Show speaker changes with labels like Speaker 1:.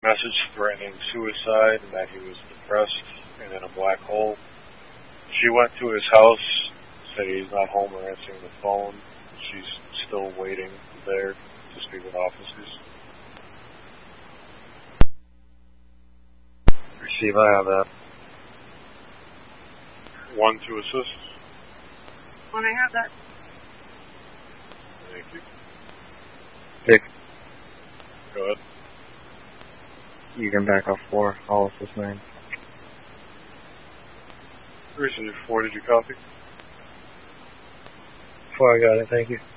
Speaker 1: message threatening suicide and that he was depressed and in a black hole. She went to his house, said he's not home or answering the phone. She's still waiting there to speak with officers.
Speaker 2: Receive, I have that.
Speaker 1: 1 to assist.
Speaker 3: 1, I have that.
Speaker 1: Thank you.
Speaker 2: Dick,
Speaker 1: Go ahead.
Speaker 2: you can back off 4. I'll assist 9.
Speaker 1: Receive 4, did you copy?
Speaker 2: 4, I got it, thank you.